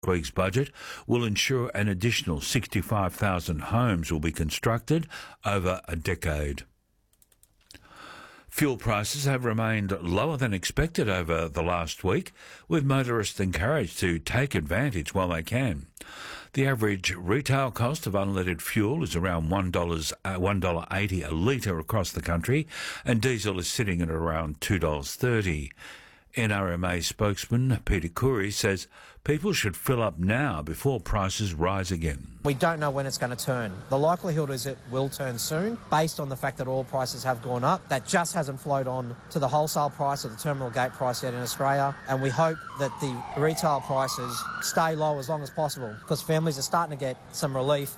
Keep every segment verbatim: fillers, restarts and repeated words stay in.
week's budget will ensure an additional sixty-five thousand homes will be constructed over a decade. Fuel prices have remained lower than expected over the last week, with motorists encouraged to take advantage while they can. The average retail cost of unleaded fuel is around one dollar, uh, one dollar eighty a litre across the country, and diesel is sitting at around two dollars thirty. N R M A spokesman Peter Khoury says people should fill up now before prices rise again. We don't know when it's going to turn. The likelihood is it will turn soon, based on the fact that oil prices have gone up. That just hasn't flowed on to the wholesale price or the terminal gate price yet in Australia, and we hope that the retail prices stay low as long as possible, because families are starting to get some relief.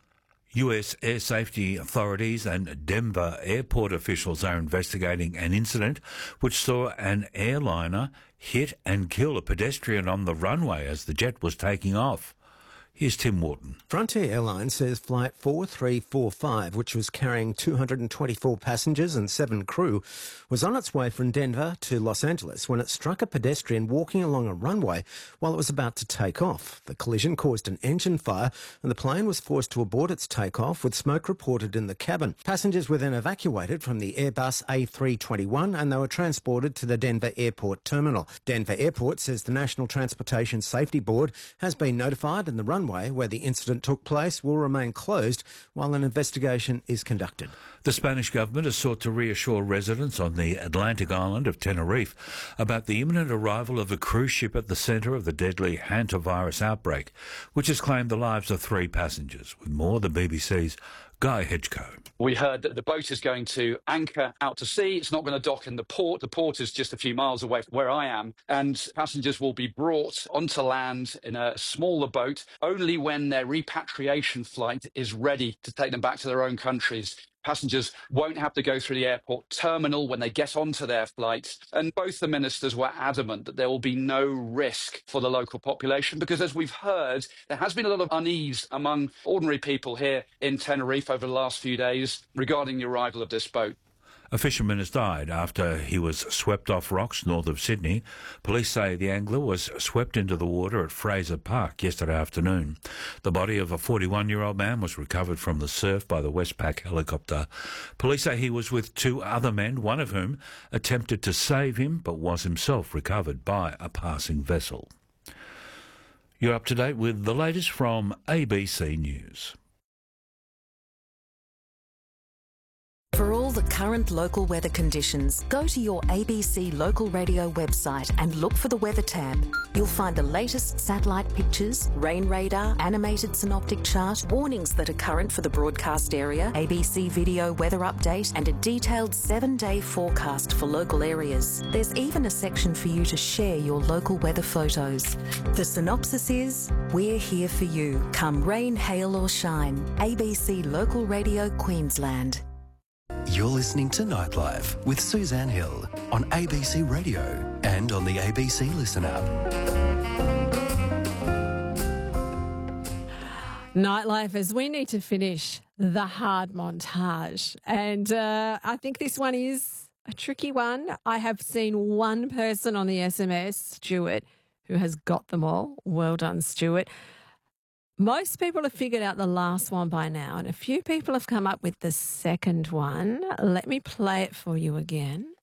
U S air safety authorities and Denver airport officials are investigating an incident which saw an airliner hit and kill a pedestrian on the runway as the jet was taking off. Here's Tim Wharton. Frontier Airlines says Flight four three four five, which was carrying two hundred twenty-four passengers and seven crew, was on its way from Denver to Los Angeles when it struck a pedestrian walking along a runway while it was about to take off. The collision caused an engine fire and the plane was forced to abort its takeoff, with smoke reported in the cabin. Passengers were then evacuated from the Airbus A three twenty-one and they were transported to the Denver Airport terminal. Denver Airport says the National Transportation Safety Board has been notified, and the runway where the incident took place will remain closed while an investigation is conducted. The Spanish government has sought to reassure residents on the Atlantic island of Tenerife about the imminent arrival of a cruise ship at the centre of the deadly hantavirus outbreak, which has claimed the lives of three passengers. With more, the B B C's Guy Hedgecoe. We heard that the boat is going to anchor out to sea. It's not going to dock in the port. The port is just a few miles away from where I am. And passengers will be brought onto land in a smaller boat only when their repatriation flight is ready to take them back to their own countries. Passengers won't have to go through the airport terminal when they get onto their flights. And both the ministers were adamant that there will be no risk for the local population, because, as we've heard, there has been a lot of unease among ordinary people here in Tenerife over the last few days regarding the arrival of this boat. A fisherman has died after he was swept off rocks north of Sydney. Police say the angler was swept into the water at Fraser Park yesterday afternoon. The body of a forty-one-year-old man was recovered from the surf by the Westpac helicopter. Police say he was with two other men, one of whom attempted to save him but was himself recovered by a passing vessel. You're up to date with the latest from A B C News. For all the current local weather conditions, go to your A B C local radio website and look for the weather tab. You'll find the latest satellite pictures, rain radar, animated synoptic chart, warnings that are current for the broadcast area, A B C video weather update, and a detailed seven-day forecast for local areas. There's even a section for you to share your local weather photos. The synopsis is, we're here for you. Come rain, hail or shine. A B C Local Radio Queensland. You're listening to Nightlife with Suzanne Hill on A B C Radio and on the A B C Listen app. Nightlife, as we need to finish the hard montage. And uh, I think this one is a tricky one. I have seen one person on the S M S, Stuart, who has got them all. Well done, Stuart. Most people have figured out the last one by now, and a few people have come up with the second one. Let me play it for you again.